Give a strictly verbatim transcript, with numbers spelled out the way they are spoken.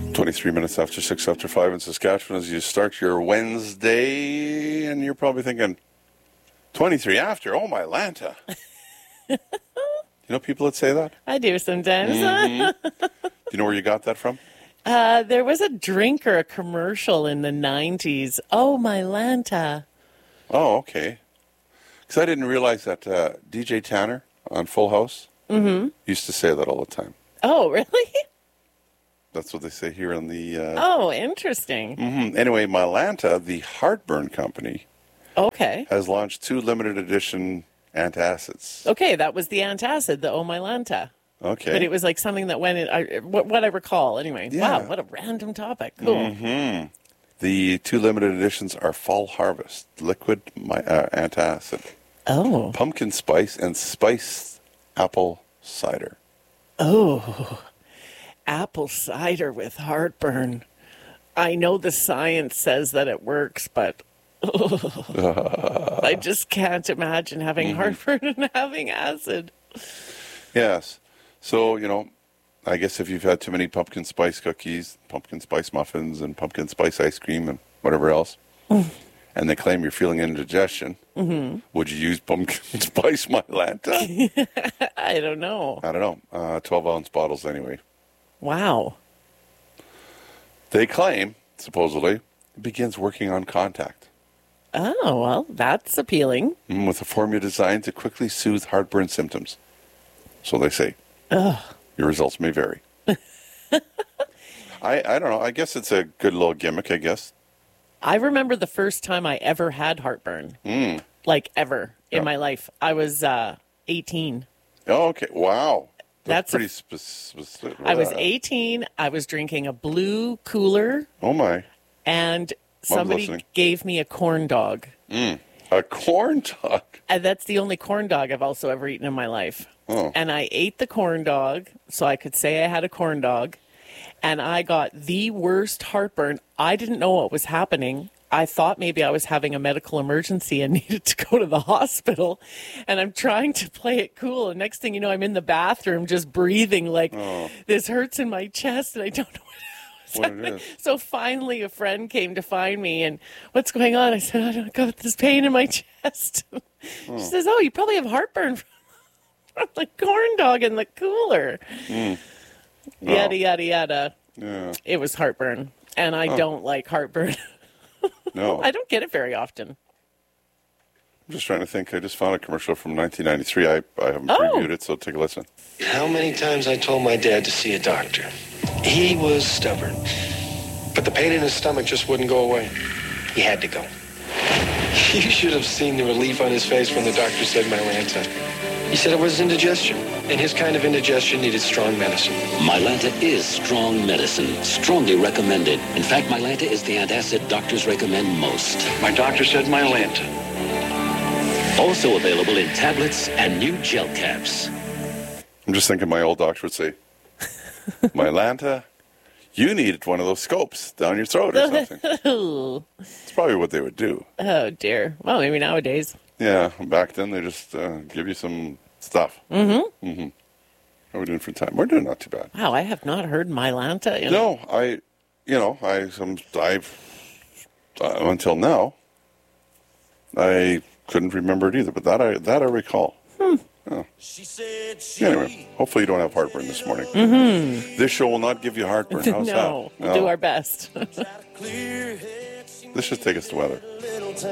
twenty-three minutes after six after five in Saskatchewan as you start your Wednesday, and you're probably thinking, twenty-three after, oh my Lanta. You know people that say that? I do sometimes. Mm-hmm. Do you know where you got that from? Uh, there was a drink or a commercial in the nineties. Oh, my Lanta. Oh, okay. Because I didn't realize that uh, D J Tanner on Full House mm-hmm. used to say that all the time. Oh, really? That's what they say here in the... Uh... Oh, interesting. Mm-hmm. Anyway, my Lanta, the heartburn company, okay, has launched two limited edition antacids. Okay, that was the antacid, the Oh My Lanta. Okay. But it was like something that went in, I, what, what I recall, anyway. Yeah. Wow, what a random topic. Cool. Mm-hmm. The two limited editions are Fall Harvest, liquid my, uh, antacid, Oh. pumpkin spice, and spiced apple cider. Oh. Apple cider with heartburn. I know the science says that it works, but oh, I just can't imagine having mm-hmm. heartburn and having acid. Yes. So, you know, I guess if you've had too many pumpkin spice cookies, pumpkin spice muffins, and pumpkin spice ice cream, and whatever else, mm. and they claim you're feeling indigestion, mm-hmm. would you use pumpkin spice my Lanta? I don't know. I don't know. Uh, twelve-ounce bottles anyway. Wow. They claim, supposedly, it begins working on contact. Oh, well, that's appealing. Mm, with a formula designed to quickly soothe heartburn symptoms. So they say. Ugh. Your results may vary. I, I don't know. I guess it's a good little gimmick, I guess. I remember the first time I ever had heartburn. Mm. Like, ever in yeah. my life. I was uh, eighteen. Oh, okay. Wow. That's, That's pretty a, spe- specific. I was eighteen. I was drinking a blue cooler. Oh, my. And somebody gave me a corn dog. Mm. A corn dog? And that's the only corn dog I've also ever eaten in my life. Oh. And I ate the corn dog so I could say I had a corn dog. And I got the worst heartburn. I didn't know what was happening. I thought maybe I was having a medical emergency and needed to go to the hospital. And I'm trying to play it cool. And next thing you know, I'm in the bathroom just breathing like oh. this hurts in my chest and I don't know what, what it is. So finally a friend came to find me and what's going on? I said, I don't got this pain in my chest. Oh. She says, oh, you probably have heartburn from the corn dog in the cooler. Mm. Oh. Yada, yada, yada. Yeah. It was heartburn. And I oh. don't like heartburn. No. I don't get it very often. I'm just trying to think. I just found a commercial from nineteen ninety-three. I, I haven't oh. previewed it, so take a listen. How many times I told my dad to see a doctor. He was stubborn. But the pain in his stomach just wouldn't go away. He had to go. You should have seen the relief on his face when the doctor said my Lanta. He said it was indigestion, and his kind of indigestion needed strong medicine. Mylanta is strong medicine, strongly recommended. In fact, Mylanta is the antacid doctors recommend most. My doctor said Mylanta. Also available in tablets and new gel caps. I'm just thinking my old doctor would say, Mylanta, you needed one of those scopes down your throat or something. It's probably what they would do. Oh, dear. Well, maybe nowadays. Yeah, back then they just uh, give you some stuff. Mm-hmm. Mm-hmm. How are we doing for time? We're doing not too bad. Wow, I have not heard Mylanta. In... No, I, you know, I, some, I've, uh, until now, I couldn't remember it either, but that I, that I recall. Hmm. Oh. Anyway, hopefully you don't have heartburn this morning. Mm-hmm. This show will not give you heartburn. How's no, that? No, we'll do our best. Let's just take us to weather.